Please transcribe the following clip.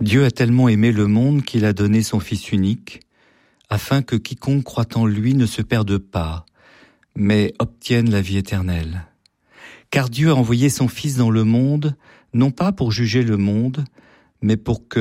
Dieu a tellement aimé le monde qu'il a donné son Fils unique, afin que quiconque croit en lui ne se perde pas, mais obtienne la vie éternelle. Car Dieu a envoyé son Fils dans le monde, non pas pour juger le monde, mais pour que